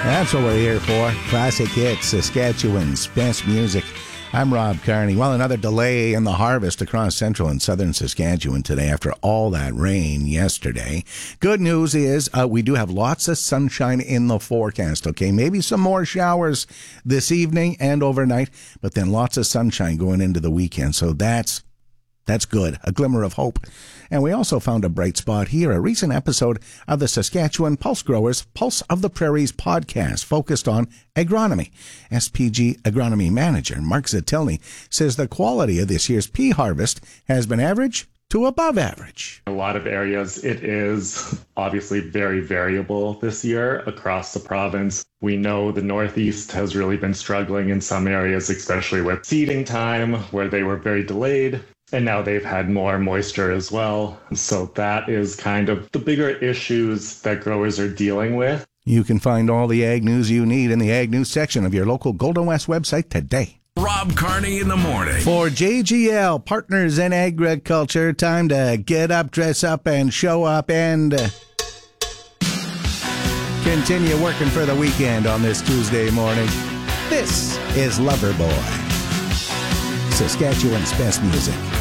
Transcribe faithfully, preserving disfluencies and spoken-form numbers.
That's what we're here for. Classic hits, Saskatchewan's best music. I'm Rob Carney. Well, another delay in the harvest across central and southern Saskatchewan today after all that rain yesterday. Good news is uh, we do have lots of sunshine in the forecast, okay? Maybe some more showers this evening and overnight, but then lots of sunshine going into the weekend. So that's That's good, a glimmer of hope. And we also found a bright spot here, a recent episode of the Saskatchewan Pulse Growers Pulse of the Prairies podcast focused on agronomy. S P G Agronomy Manager Mark Zatilny says the quality of this year's pea harvest has been average to above average. A lot of areas, it is obviously very variable this year across the province. We know the Northeast has really been struggling in some areas, especially with seeding time, where they were very delayed. And now they've had more moisture as well. So that is kind of the bigger issues that growers are dealing with. You can find all the ag news you need in the ag news section of your local Golden West website today. Rob Carney in the morning. For J G L, Partners in Agriculture, time to get up, dress up, and show up and uh, continue working for the weekend on this Tuesday morning. This is Loverboy, Saskatchewan's best music.